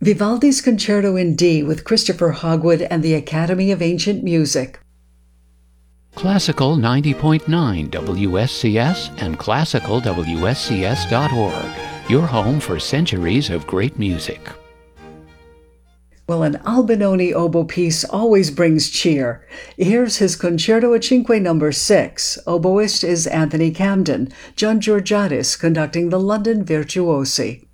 Vivaldi's Concerto in D with Christopher Hogwood and the Academy of Ancient Music. Classical 90.9 WSCS and classicalwscs.org, your home for centuries of great music. Well, an Albinoni oboe piece always brings cheer. Here's his Concerto a Cinque No. 6. Oboist is Anthony Camden, John Georgiadis conducting the London Virtuosi.